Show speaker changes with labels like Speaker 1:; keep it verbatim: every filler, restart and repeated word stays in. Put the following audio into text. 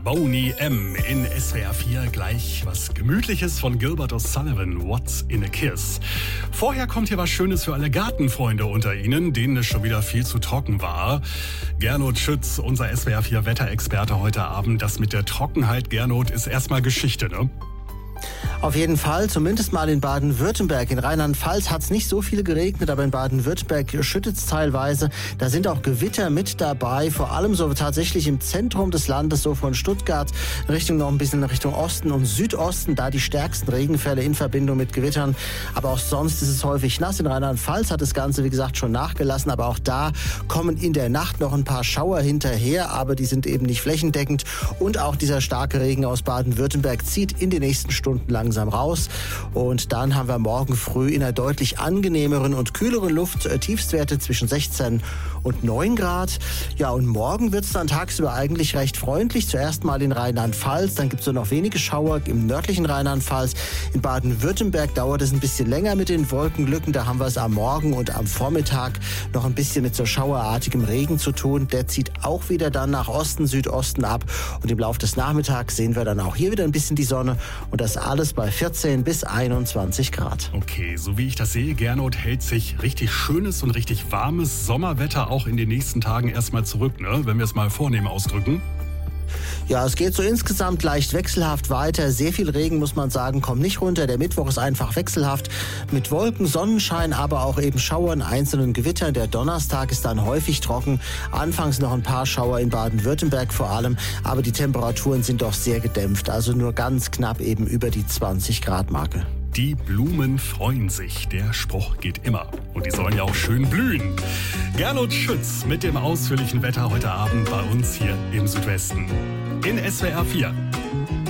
Speaker 1: Boney M. in S W R vier. Gleich was Gemütliches von Gilbert O'Sullivan, What's in a Kiss. Vorher kommt hier was Schönes für alle Gartenfreunde unter Ihnen, denen es schon wieder viel zu trocken war. Gernot Schütz, unser S W R vier Wetterexperte heute Abend. Das mit der Trockenheit, Gernot, ist erstmal Geschichte, ne?
Speaker 2: Auf jeden Fall, zumindest mal in Baden-Württemberg. In Rheinland-Pfalz hat es nicht so viel geregnet, aber in Baden-Württemberg schüttet es teilweise. Da sind auch Gewitter mit dabei, vor allem so tatsächlich im Zentrum des Landes, so von Stuttgart Richtung noch ein bisschen Richtung Osten und Südosten, da die stärksten Regenfälle in Verbindung mit Gewittern. Aber auch sonst ist es häufig nass. In Rheinland-Pfalz hat das Ganze, wie gesagt, schon nachgelassen, aber auch da kommen in der Nacht noch ein paar Schauer hinterher, aber die sind eben nicht flächendeckend. Und auch dieser starke Regen aus Baden-Württemberg zieht in den nächsten Stunden langsam raus. Und dann haben wir morgen früh in einer deutlich angenehmeren und kühleren Luft äh, Tiefstwerte zwischen sechzehn und neun Grad. Ja, und morgen wird es dann tagsüber eigentlich recht freundlich. Zuerst mal in Rheinland-Pfalz, dann gibt es so noch wenige Schauer im nördlichen Rheinland-Pfalz. In Baden-Württemberg dauert es ein bisschen länger mit den Wolkenlücken. Da haben wir es am Morgen und am Vormittag noch ein bisschen mit so schauerartigem Regen zu tun. Der zieht auch wieder dann nach Osten, Südosten ab. Und im Laufe des Nachmittags sehen wir dann auch hier wieder ein bisschen die Sonne. Und das alles bei vierzehn bis einundzwanzig Grad.
Speaker 1: Okay, so wie ich das sehe, Gernot, hält sich richtig schönes und richtig warmes Sommerwetter auch in den nächsten Tagen erstmal zurück, ne? Wenn wir es mal vornehm ausdrücken.
Speaker 2: Ja, es geht so insgesamt leicht wechselhaft weiter. Sehr viel Regen, muss man sagen, kommt nicht runter. Der Mittwoch ist einfach wechselhaft mit Wolken, Sonnenschein, aber auch eben Schauern, einzelnen Gewittern. Der Donnerstag ist dann häufig trocken. Anfangs noch ein paar Schauer in Baden-Württemberg vor allem, aber die Temperaturen sind doch sehr gedämpft. Also nur ganz knapp eben über die zwanzig Grad Marke.
Speaker 1: Die Blumen freuen sich. Der Spruch geht immer. Und die sollen ja auch schön blühen. Gernot Schütz mit dem ausführlichen Wetter heute Abend bei uns hier im Südwesten. In S W R vier.